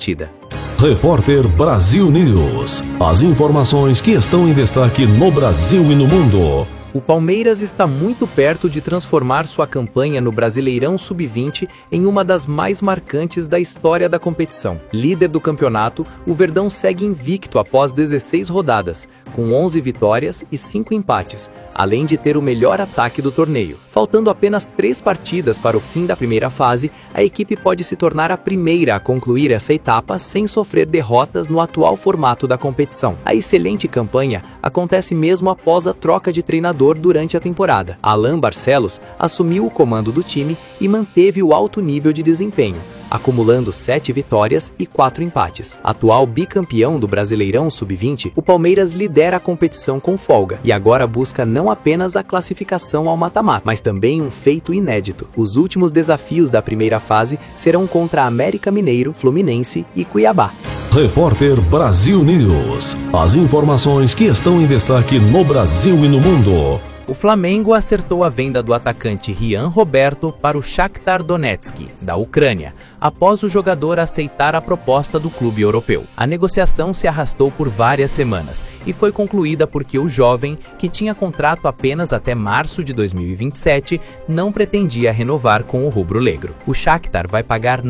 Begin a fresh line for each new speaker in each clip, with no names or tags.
partida.
Repórter Brasil News. As informações que estão em destaque no Brasil e no mundo.
O Palmeiras está muito perto de transformar sua campanha no Brasileirão Sub-20 em uma das mais marcantes da história da competição. Líder do campeonato, o Verdão segue invicto após 16 rodadas, com 11 vitórias e 5 empates, além de ter o melhor ataque do torneio. Faltando apenas 3 partidas para o fim da primeira fase, a equipe pode se tornar a primeira a concluir essa etapa sem sofrer derrotas no atual formato da competição. A excelente campanha acontece mesmo após a troca de treinador durante a temporada. Alain Barcelos assumiu o comando do time e manteve o alto nível de desempenho, acumulando 7 vitórias e 4 empates. Atual bicampeão do Brasileirão Sub-20, o Palmeiras lidera a competição com folga e agora busca não apenas a classificação ao mata-mata, mas também um feito inédito. Os últimos desafios da primeira fase serão contra América Mineiro, Fluminense e Cuiabá.
Repórter Brasil News. As informações que estão em destaque no Brasil e no mundo.
O Flamengo acertou a venda do atacante Rian Roberto para o Shakhtar Donetsk, da Ucrânia, após o jogador aceitar a proposta do clube europeu. A negociação se arrastou por várias semanas e foi concluída porque o jovem, que tinha contrato apenas até março de 2027, não pretendia renovar com o rubro-negro. O Shakhtar vai pagar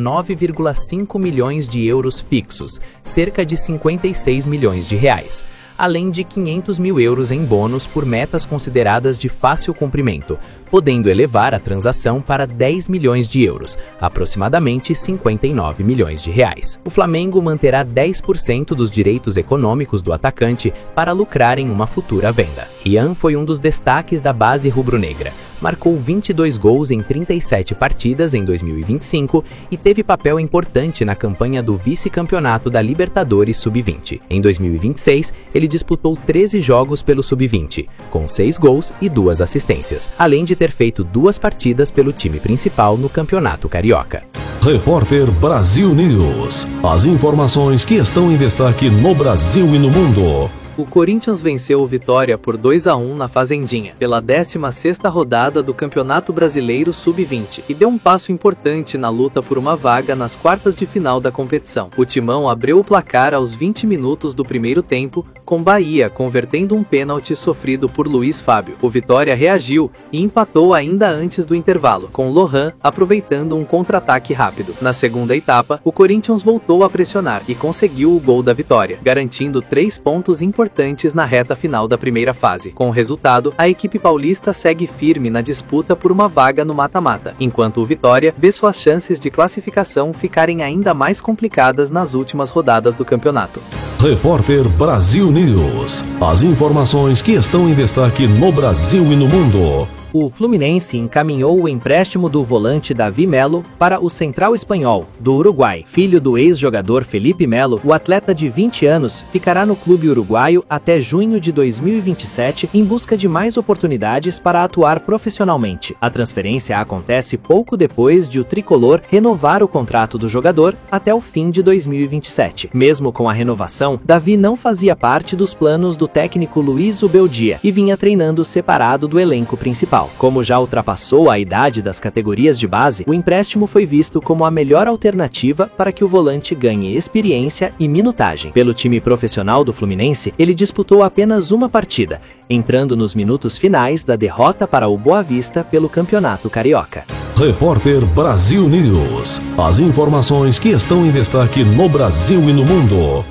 9,5 milhões de euros fixos, cerca de 56 milhões de reais. Além de 500 mil euros em bônus por metas consideradas de fácil cumprimento, podendo elevar a transação para 10 milhões de euros, aproximadamente 59 milhões de reais. O Flamengo manterá 10% dos direitos econômicos do atacante para lucrar em uma futura venda. Rian foi um dos destaques da base rubro-negra. Marcou 22 gols em 37 partidas em 2025 e teve papel importante na campanha do vice-campeonato da Libertadores Sub-20. Em 2026, ele disputou 13 jogos pelo Sub-20, com 6 gols e 2 assistências, além de ter feito 2 partidas pelo time principal no Campeonato Carioca.
Repórter Brasil News. As informações que estão em destaque no Brasil e no mundo.
O Corinthians venceu o Vitória por 2-1 na Fazendinha, pela 16ª rodada do Campeonato Brasileiro Sub-20, e deu um passo importante na luta por uma vaga nas quartas de final da competição. O Timão abriu o placar aos 20 minutos do primeiro tempo, com Bahia convertendo um pênalti sofrido por Luiz Fábio. O Vitória reagiu e empatou ainda antes do intervalo, com Lohan aproveitando um contra-ataque rápido. Na segunda etapa, o Corinthians voltou a pressionar e conseguiu o gol da vitória, garantindo 3 pontos importantes na reta final da primeira fase. Com o resultado, a equipe paulista segue firme na disputa por uma vaga no mata-mata, enquanto o Vitória vê suas chances de classificação ficarem ainda mais complicadas nas últimas rodadas do campeonato.
Repórter Brasil News. As informações que estão em destaque no Brasil e no mundo.
O Fluminense encaminhou o empréstimo do volante Davi Melo para o Central Espanhol, do Uruguai. Filho do ex-jogador Felipe Melo, o atleta de 20 anos ficará no clube uruguaio até junho de 2027 em busca de mais oportunidades para atuar profissionalmente. A transferência acontece pouco depois de o tricolor renovar o contrato do jogador até o fim de 2027. Mesmo com a renovação, Davi não fazia parte dos planos do técnico Luiz Ubeldia e vinha treinando separado do elenco principal. Como já ultrapassou a idade das categorias de base, o empréstimo foi visto como a melhor alternativa para que o volante ganhe experiência e minutagem. Pelo time profissional do Fluminense, ele disputou apenas uma partida, entrando nos minutos finais da derrota para o Boa Vista pelo Campeonato Carioca.
Repórter Brasil News. As informações que estão em destaque no Brasil e no mundo.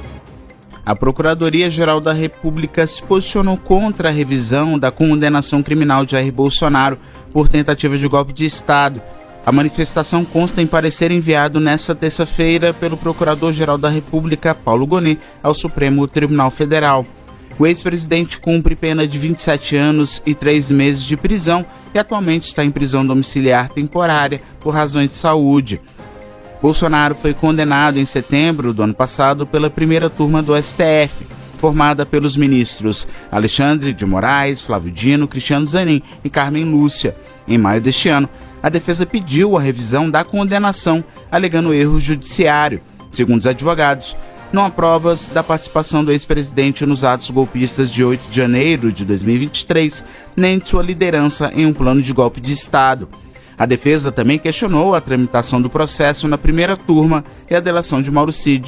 A Procuradoria-Geral da República se posicionou contra a revisão da condenação criminal de Jair Bolsonaro por tentativa de golpe de Estado. A manifestação consta em parecer enviado nesta terça-feira pelo Procurador-Geral da República, Paulo Gonet, ao Supremo Tribunal Federal. O ex-presidente cumpre pena de 27 anos e 3 meses de prisão e atualmente está em prisão domiciliar temporária por razões de saúde. Bolsonaro foi condenado em setembro do ano passado pela primeira turma do STF, formada pelos ministros Alexandre de Moraes, Flávio Dino, Cristiano Zanin e Carmen Lúcia. Em maio deste ano, a defesa pediu a revisão da condenação, alegando erro judiciário. Segundo os advogados, não há provas da participação do ex-presidente nos atos golpistas de 8 de janeiro de 2023, nem de sua liderança em um plano de golpe de Estado. A defesa também questionou a tramitação do processo na primeira turma e a delação de Mauro Cid,